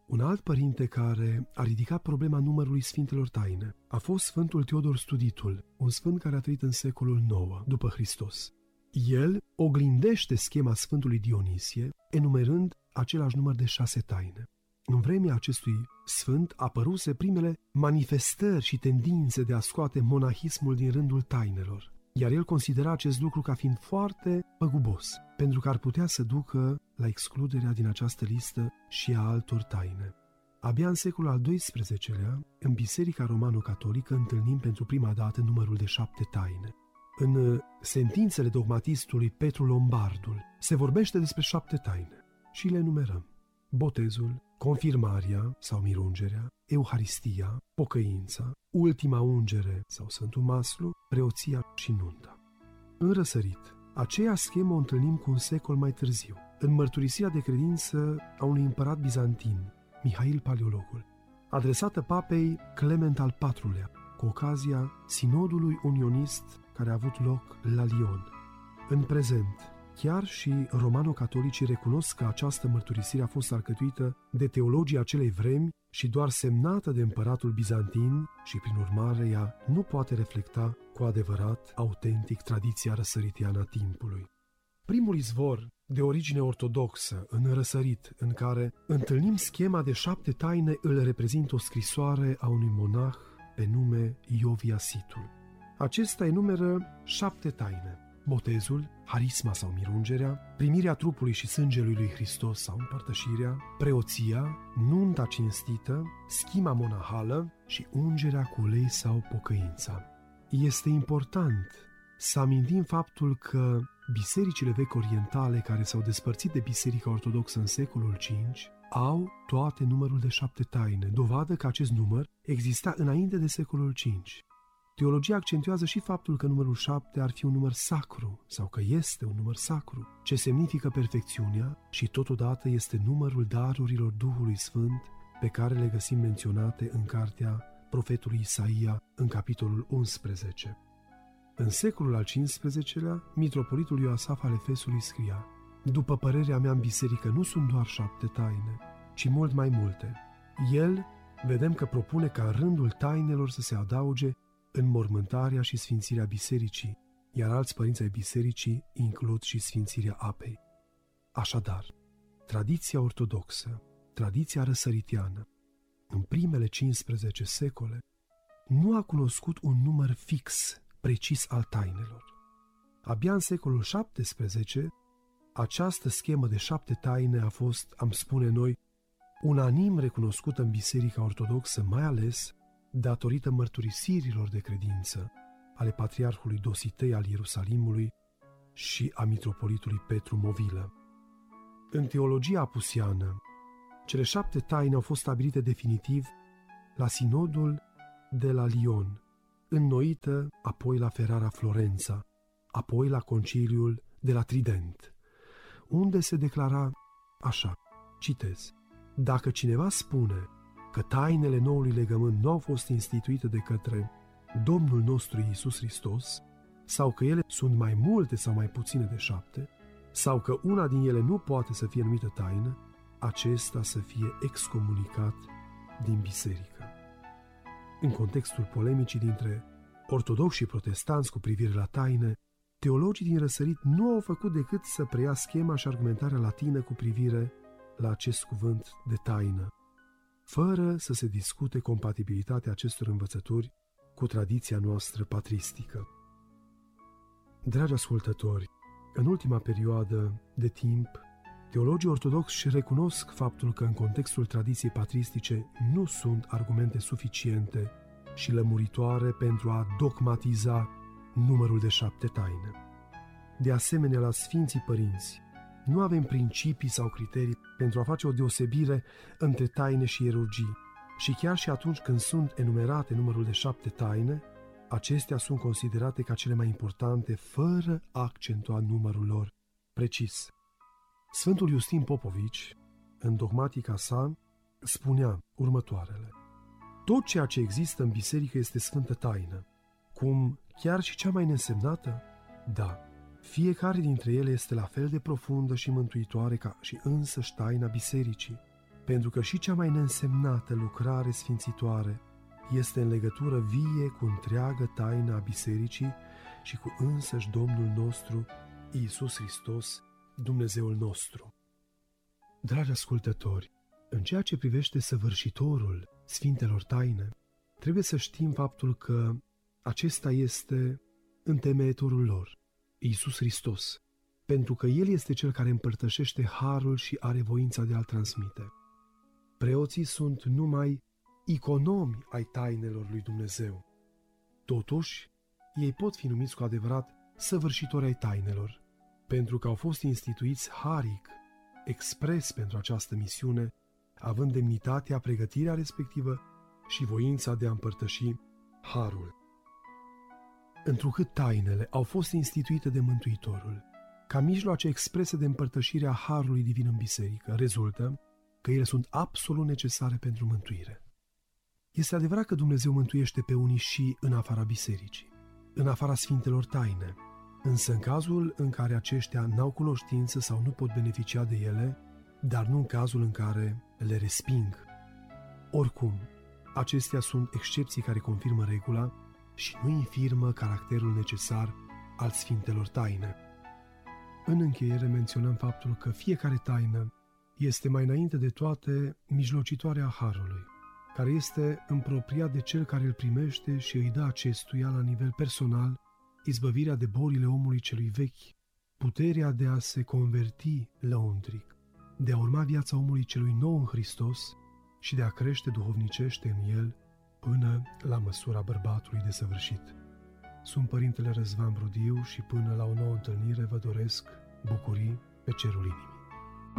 Un alt părinte care a ridicat problema numărului Sfintelor Taine a fost Sfântul Teodor Studitul, un sfânt care a trăit în secolul IX după Hristos. El oglindește schema Sfântului Dionisie, enumerând același număr de 6 taine. În vremea acestui sfânt apăruse primele manifestări și tendințe de a scoate monahismul din rândul tainelor, iar el considera acest lucru ca fiind foarte păgubos, pentru că ar putea să ducă la excluderea din această listă și a altor taine. Abia în secolul al XII-lea, în Biserica Romano-Catolică întâlnim pentru prima dată numărul de 7 taine. În sentințele dogmatistului Petru Lombardul se vorbește despre 7 taine și le numerăm: botezul, confirmarea sau mirungerea, Euharistia, pocăința, ultima ungere sau Sfântul Maslu, preoția și nunta. În răsărit, aceea schemă o întâlnim cu un secol mai târziu, în mărturisirea de credință a unui împărat bizantin, Mihail Paleologul, adresată papei Clement al IV-lea, cu ocazia sinodului unionist care a avut loc la Lyon. În prezent, chiar și romano-catolicii recunosc că această mărturisire a fost alcătuită de teologii acelei vremi și doar semnată de împăratul bizantin și, prin urmare, ea nu poate reflecta cu adevărat autentic tradiția răsăritiană a timpului. Primul izvor de origine ortodoxă în răsărit, în care întâlnim schema de 7 taine, îl reprezintă o scrisoare a unui monah pe nume Ioviasitul. Acesta enumeră 7 taine: botezul, harisma sau mirungerea, primirea trupului și sângelui lui Hristos sau împărtășirea, preoția, nunta cinstită, schima monahală și ungerea cu ulei sau pocăința. Este important să amintim faptul că bisericile vechi orientale care s-au despărțit de Biserica Ortodoxă în secolul V au toate numărul de 7 taine, dovadă că acest număr exista înainte de secolul V. Teologia accentuează și faptul că numărul 7 ar fi un număr sacru sau că este un număr sacru, ce semnifică perfecțiunea și totodată este numărul darurilor Duhului Sfânt pe care le găsim menționate în cartea profetului Isaia în capitolul 11. În secolul al XV-lea, mitropolitul Ioasaf al Efesului scria: după părerea mea, în biserică nu sunt doar 7 taine, ci mult mai multe. El, vedem că propune ca în rândul tainelor să se adauge înmormântarea și sfințirea bisericii, iar alți părinți ai bisericii includ și sfințirea apei. Așadar, tradiția ortodoxă, tradiția răsăritiană, în primele 15 secole, nu a cunoscut un număr fix, precis al tainelor. Abia în secolul XVII, această schemă de 7 taine a fost, am spune noi, unanim recunoscută în Biserica Ortodoxă, mai ales datorită mărturisirilor de credință ale patriarhului Dositei al Ierusalimului și a mitropolitului Petru Movilă. În teologia apusiană, cele 7 taine au fost stabilite definitiv la sinodul de la Lyon, înnoită apoi la Ferrara Florența, apoi la conciliul de la Trident, unde se declara așa, citez: dacă cineva spune că tainele noului legământ nu au fost instituite de către Domnul nostru Iisus Hristos, sau că ele sunt mai multe sau mai puține de 7, sau că una din ele nu poate să fie numită taină, acesta să fie excomunicat din biserică. În contextul polemicii dintre ortodoxi și protestanți cu privire la taine, teologii din răsărit nu au făcut decât să preia schema și argumentarea latină cu privire la acest cuvânt de taină, fără să se discute compatibilitatea acestor învățături cu tradiția noastră patristică. Dragi ascultători, în ultima perioadă de timp, teologii ortodoxi recunosc faptul că în contextul tradiției patristice nu sunt argumente suficiente și lămuritoare pentru a dogmatiza numărul de 7 taine. De asemenea, la Sfinții Părinți, nu avem principii sau criterii pentru a face o deosebire între taine și ierurgii și chiar și atunci când sunt enumerate numărul de 7 taine, acestea sunt considerate ca cele mai importante fără a accentua numărul lor precis. Sfântul Iustin Popovici, în dogmatica sa, spunea următoarele: tot ceea ce există în biserică este sfântă taină, cum chiar și cea mai neînsemnată? Da, fiecare dintre ele este la fel de profundă și mântuitoare ca și însăși taina bisericii. pentru că și cea mai neînsemnată lucrare sfințitoare este în legătură vie cu întreagă taină a bisericii și cu însăși Domnul nostru, Iisus Hristos, Dumnezeul nostru. Dragi ascultători, în ceea ce privește săvârșitorul sfintelor taine, trebuie să știm faptul că acesta este întemeietorul lor, Iisus Hristos, pentru că El este Cel care împărtășește harul și are voința de a-l transmite. Preoții sunt numai economi ai tainelor lui Dumnezeu. Totuși, ei pot fi numiți cu adevărat săvârșitori ai tainelor, pentru că au fost instituiți haric, expres pentru această misiune, având demnitatea, pregătirea respectivă și voința de a împărtăși harul. Întrucât tainele au fost instituite de Mântuitorul, ca mijloace exprese de împărtășire a harului divin în biserică, rezultă că ele sunt absolut necesare pentru mântuire. Este adevărat că Dumnezeu mântuiește pe unii și în afara bisericii, în afara sfintelor taine, însă în cazul în care aceștia n-au cunoștință sau nu pot beneficia de ele, dar nu în cazul în care le resping. Oricum, acestea sunt excepții care confirmă regula și nu infirmă caracterul necesar al sfintelor taine. În încheiere menționăm faptul că fiecare taină este mai înainte de toate mijlocitoarea harului, care este împropriat de cel care îl primește și îi dă acestuia la nivel personal izbăvirea de bolile omului celui vechi, puterea de a se converti lăuntric, de a urma viața omului celui nou în Hristos și de a crește duhovnicește în el până la măsura bărbatului desăvârșit. Sunt Părintele Răzvan Brudiu și până la o nouă întâlnire vă doresc bucurii pe cerul inimii.